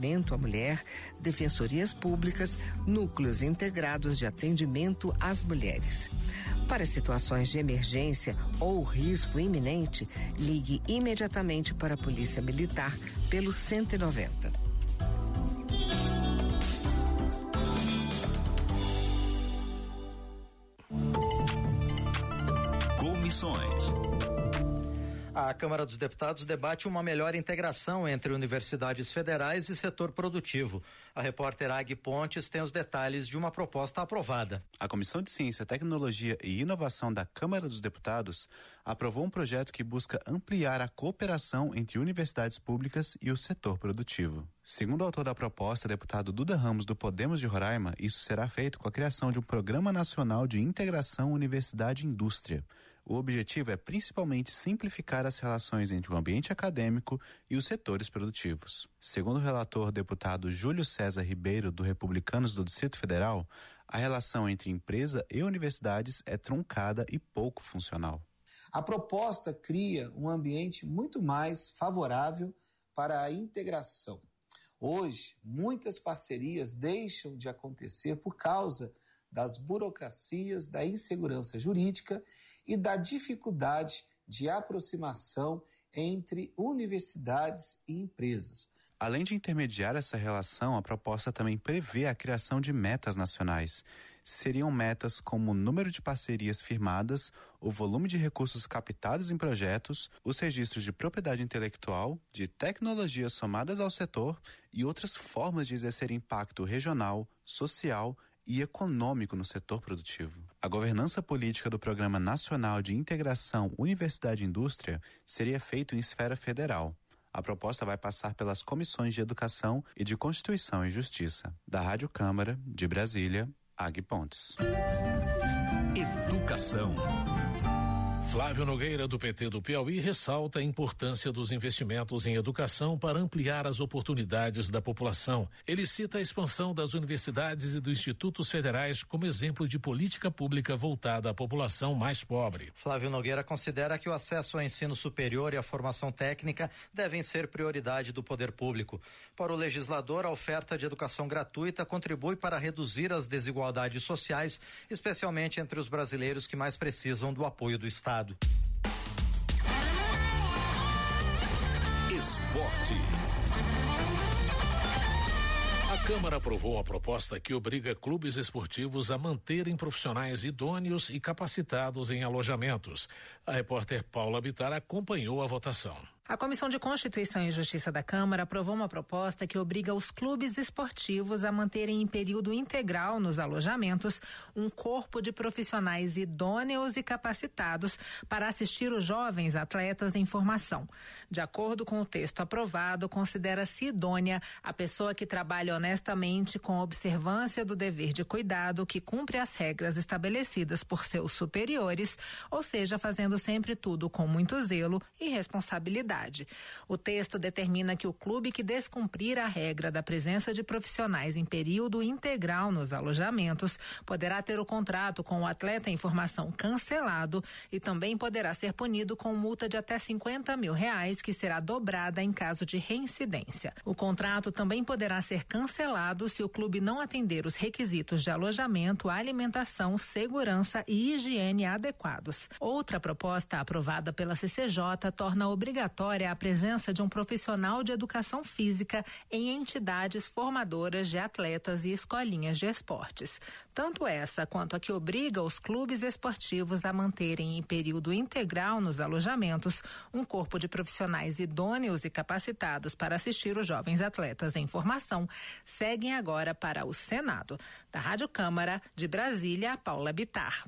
atendimento à mulher, defensorias públicas, núcleos integrados de atendimento às mulheres. Para situações de emergência ou risco iminente, ligue imediatamente para a Polícia Militar pelo 190. Comissões. A Câmara dos Deputados debate uma melhor integração entre universidades federais e setor produtivo. A repórter Agui Pontes tem os detalhes de uma proposta aprovada. A Comissão de Ciência, Tecnologia e Inovação da Câmara dos Deputados aprovou um projeto que busca ampliar a cooperação entre universidades públicas e o setor produtivo. Segundo o autor da proposta, deputado Duda Ramos, do Podemos de Roraima, isso será feito com a criação de um Programa Nacional de Integração Universidade-Indústria. O objetivo é principalmente simplificar as relações entre o ambiente acadêmico e os setores produtivos. Segundo o relator deputado Júlio César Ribeiro, do Republicanos do Distrito Federal, a relação entre empresa e universidades é truncada e pouco funcional. A proposta cria um ambiente muito mais favorável para a integração. Hoje, muitas parcerias deixam de acontecer por causa das burocracias, da insegurança jurídica e da dificuldade de aproximação entre universidades e empresas. Além de intermediar essa relação, a proposta também prevê a criação de metas nacionais. Seriam metas como o número de parcerias firmadas, o volume de recursos captados em projetos, os registros de propriedade intelectual, de tecnologias somadas ao setor e outras formas de exercer impacto regional, social e econômico no setor produtivo. A governança política do Programa Nacional de Integração Universidade-Indústria seria feita em esfera federal. A proposta vai passar pelas comissões de Educação e de Constituição e Justiça. Da Rádio Câmara, de Brasília, Agui Pontes. Educação. Flávio Nogueira, do PT do Piauí, ressalta a importância dos investimentos em educação para ampliar as oportunidades da população. Ele cita a expansão das universidades e dos institutos federais como exemplo de política pública voltada à população mais pobre. Flávio Nogueira considera que o acesso ao ensino superior e à formação técnica devem ser prioridade do poder público. Para o legislador, a oferta de educação gratuita contribui para reduzir as desigualdades sociais, especialmente entre os brasileiros que mais precisam do apoio do Estado. Esporte. A Câmara aprovou a proposta que obriga clubes esportivos a manterem profissionais idôneos e capacitados em alojamentos. A repórter Paula Bittar acompanhou a votação. A Comissão de Constituição e Justiça da Câmara aprovou uma proposta que obriga os clubes esportivos a manterem em período integral nos alojamentos um corpo de profissionais idôneos e capacitados para assistir os jovens atletas em formação. De acordo com o texto aprovado, considera-se idônea a pessoa que trabalha honestamente com observância do dever de cuidado, que cumpre as regras estabelecidas por seus superiores, ou seja, fazendo sempre tudo com muito zelo e responsabilidade. O texto determina que o clube que descumprir a regra da presença de profissionais em período integral nos alojamentos poderá ter o contrato com o atleta em formação cancelado e também poderá ser punido com multa de até R$50 mil, que será dobrada em caso de reincidência. O contrato também poderá ser cancelado se o clube não atender os requisitos de alojamento, alimentação, segurança e higiene adequados. Outra proposta aprovada pela CCJ torna obrigatória a presença de um profissional de educação física em entidades formadoras de atletas e escolinhas de esportes. Tanto essa quanto a que obriga os clubes esportivos a manterem em período integral nos alojamentos um corpo de profissionais idôneos e capacitados para assistir os jovens atletas em formação seguem agora para o Senado. Da Rádio Câmara, de Brasília, Paula Bittar.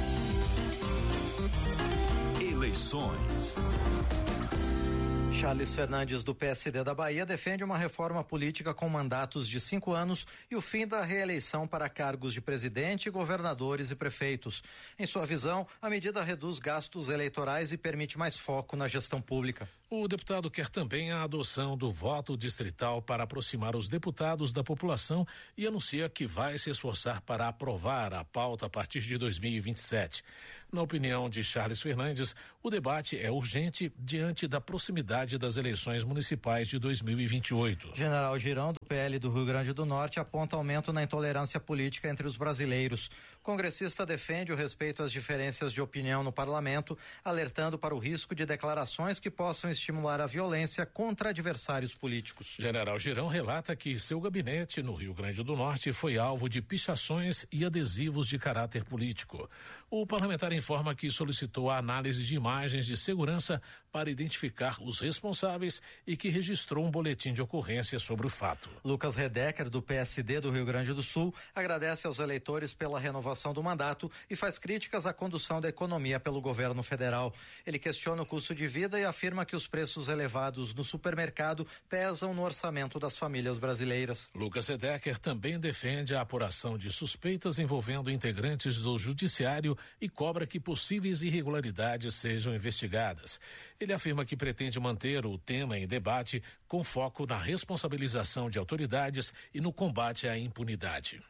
Eleições. Charles Fernandes, do PSD da Bahia, defende uma reforma política com mandatos de 5 anos e o fim da reeleição para cargos de presidente, governadores e prefeitos. Em sua visão, a medida reduz gastos eleitorais e permite mais foco na gestão pública. O deputado quer também a adoção do voto distrital para aproximar os deputados da população e anuncia que vai se esforçar para aprovar a pauta a partir de 2027. Na opinião de Charles Fernandes, o debate é urgente diante da proximidade das eleições municipais de 2028. General Girão, do PL do Rio Grande do Norte aponta aumento na intolerância política entre os brasileiros. O congressista defende o respeito às diferenças de opinião no parlamento, alertando para o risco de declarações que possam estimular a violência contra adversários políticos. General Girão relata que seu gabinete no Rio Grande do Norte foi alvo de pichações e adesivos de caráter político. O parlamentar informa que solicitou a análise de imagens de segurança para identificar os responsáveis e que registrou um boletim de ocorrência sobre o fato. Lucas Redecker, do PSD do Rio Grande do Sul, agradece aos eleitores pela renovação do mandato e faz críticas à condução da economia pelo governo federal. Ele questiona o custo de vida e afirma que os preços elevados no supermercado pesam no orçamento das famílias brasileiras. Lucas Redecker também defende a apuração de suspeitas envolvendo integrantes do judiciário e cobra que possíveis irregularidades sejam investigadas. Ele afirma que pretende manter o tema em debate com foco na responsabilização de autoridades e no combate à impunidade.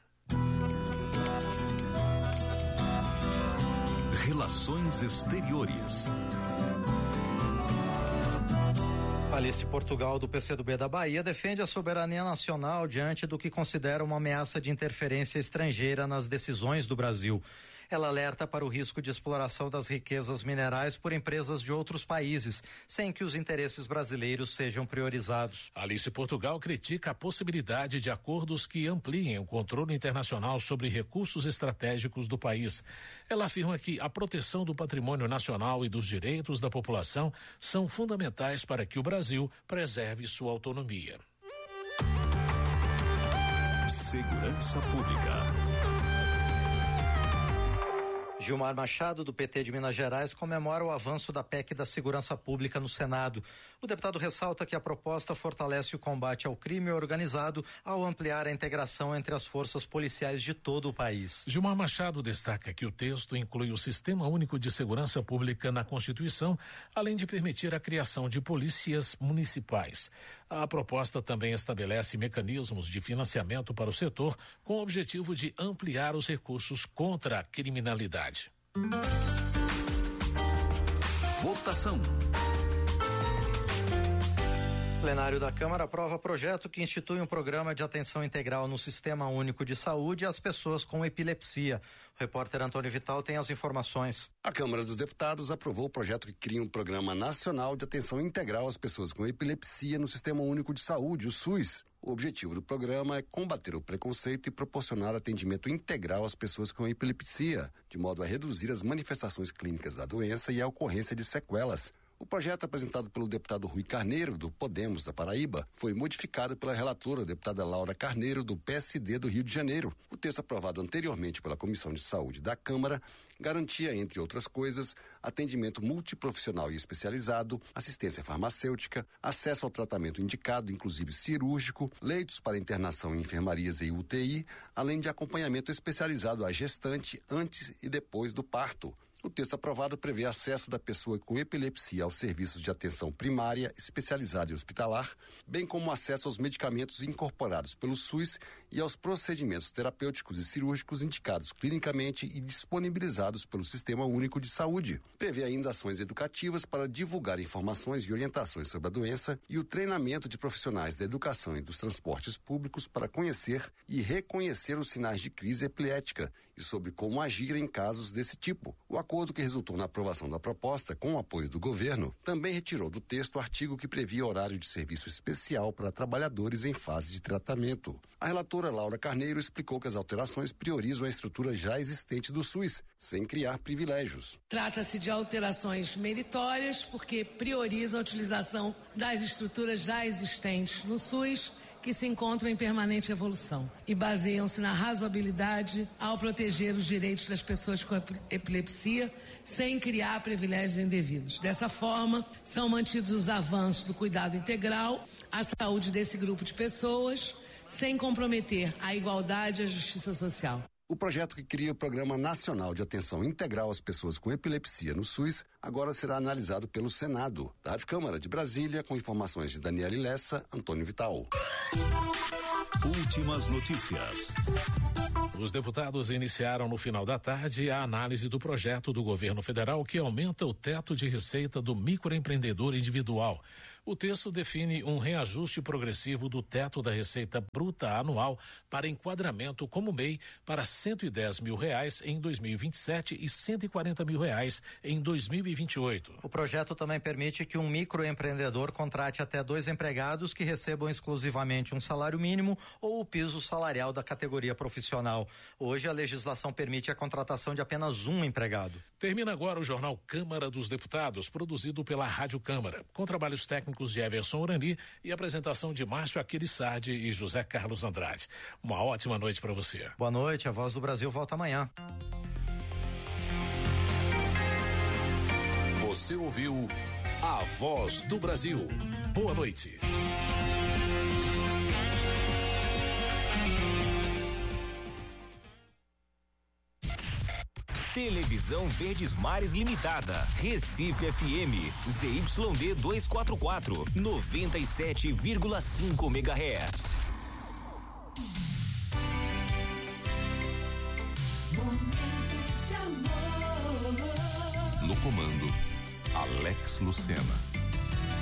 Relações Exteriores. Alice Portugal, do PCdoB da Bahia, defende a soberania nacional diante do que considera uma ameaça de interferência estrangeira nas decisões do Brasil. Ela alerta para o risco de exploração das riquezas minerais por empresas de outros países, sem que os interesses brasileiros sejam priorizados. Alice Portugal critica a possibilidade de acordos que ampliem o controle internacional sobre recursos estratégicos do país. Ela afirma que a proteção do patrimônio nacional e dos direitos da população são fundamentais para que o Brasil preserve sua autonomia. Segurança Pública. Gilmar Machado, do PT de Minas Gerais, comemora o avanço da PEC da Segurança Pública no Senado. O deputado ressalta que a proposta fortalece o combate ao crime organizado ao ampliar a integração entre as forças policiais de todo o país. Gilmar Machado destaca que o texto inclui o Sistema Único de Segurança Pública na Constituição, além de permitir a criação de polícias municipais. A proposta também estabelece mecanismos de financiamento para o setor com o objetivo de ampliar os recursos contra a criminalidade. Votação. O plenário da Câmara aprova projeto que institui um programa de atenção integral no Sistema Único de Saúde às pessoas com epilepsia. O repórter Antônio Vital tem as informações. A Câmara dos Deputados aprovou o projeto que cria um Programa Nacional de Atenção Integral às pessoas com epilepsia no Sistema Único de Saúde, o SUS. O objetivo do programa é combater o preconceito e proporcionar atendimento integral às pessoas com epilepsia, de modo a reduzir as manifestações clínicas da doença e a ocorrência de sequelas. O projeto apresentado pelo deputado Rui Carneiro, do Podemos da Paraíba, foi modificado pela relatora, a deputada Laura Carneiro, do PSD do Rio de Janeiro. O texto aprovado anteriormente pela Comissão de Saúde da Câmara garantia, entre outras coisas, atendimento multiprofissional e especializado, assistência farmacêutica, acesso ao tratamento indicado, inclusive cirúrgico, leitos para internação em enfermarias e UTI, além de acompanhamento especializado à gestante antes e depois do parto. O texto aprovado prevê acesso da pessoa com epilepsia aos serviços de atenção primária, especializada e hospitalar, bem como acesso aos medicamentos incorporados pelo SUS e aos procedimentos terapêuticos e cirúrgicos indicados clinicamente e disponibilizados pelo Sistema Único de Saúde. Prevê ainda ações educativas para divulgar informações e orientações sobre a doença e o treinamento de profissionais da educação e dos transportes públicos para conhecer e reconhecer os sinais de crise epilética e sobre como agir em casos desse tipo. O acordo que resultou na aprovação da proposta, com o apoio do governo, também retirou do texto o artigo que previa horário de serviço especial para trabalhadores em fase de tratamento. A relatora Laura Carneiro explicou que as alterações priorizam a estrutura já existente do SUS, sem criar privilégios. Trata-se de alterações meritórias, porque priorizam a utilização das estruturas já existentes no SUS, que se encontram em permanente evolução e baseiam-se na razoabilidade ao proteger os direitos das pessoas com epilepsia sem criar privilégios indevidos. Dessa forma, são mantidos os avanços do cuidado integral à saúde desse grupo de pessoas, sem comprometer a igualdade e a justiça social. O projeto que cria o Programa Nacional de Atenção Integral às Pessoas com Epilepsia no SUS agora será analisado pelo Senado. Da Rádio Câmara de Brasília, com informações de Daniele Lessa, Antônio Vital. Últimas notícias. Os deputados iniciaram no final da tarde a análise do projeto do governo federal que aumenta o teto de receita do microempreendedor individual. O texto define um reajuste progressivo do teto da receita bruta anual para enquadramento como MEI para R$110 mil em 2027 e R$140 mil em 2028. O projeto também permite que um microempreendedor contrate até 2 empregados que recebam exclusivamente um salário mínimo ou o piso salarial da categoria profissional. Hoje a legislação permite a contratação de apenas um empregado. Termina agora o jornal Câmara dos Deputados, produzido pela Rádio Câmara, com trabalhos técnicos de Everson Urani e apresentação de Márcio Aquilissardi e José Carlos Andrade. Uma ótima noite para você. Boa noite, a Voz do Brasil volta amanhã. Você ouviu A Voz do Brasil. Boa noite. Televisão Verdes Mares Limitada, Recife FM, ZYD 244, 97,5 MHz. No comando, Alex Lucena.